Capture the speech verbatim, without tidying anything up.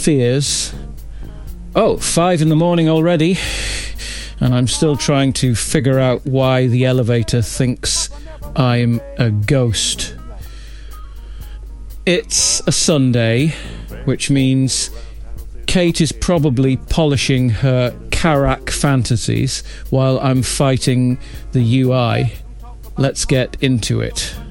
fears. Oh, five in the morning already, and I'm still trying to figure out why the elevator thinks I'm a ghost. It's a Sunday, which means Kate is probably polishing her Karak fantasies while I'm fighting the U I. Let's get into it.